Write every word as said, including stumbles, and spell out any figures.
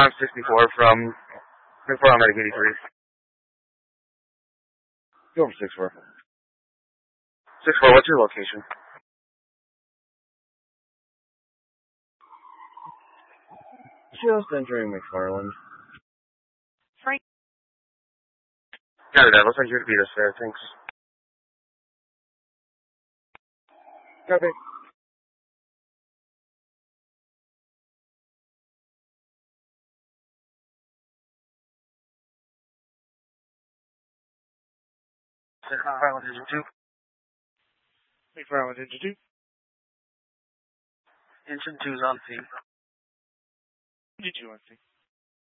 I'm sixty-four from before I'm at eighty-three. Go over six four. six four, what's your location? Just entering McFarland. Frank. Got it, that looks like you'd beat us there, thanks. Copy. McFarland engine two. McFarland engine two. Engine two's on scene. Engine two on scene.